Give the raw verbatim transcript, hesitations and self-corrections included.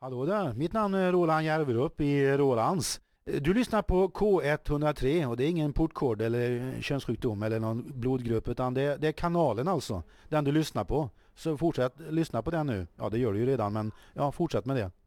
Hallå där, mitt namn är Roland Järverup i Rolands. Du lyssnar på K etthundratre och det är ingen portkod eller könssjukdom eller någon blodgrupp utan det, det är kanalen alltså, den du lyssnar på. Så fortsätt lyssna på den nu. Ja, det gör du ju redan men ja, fortsätt med det.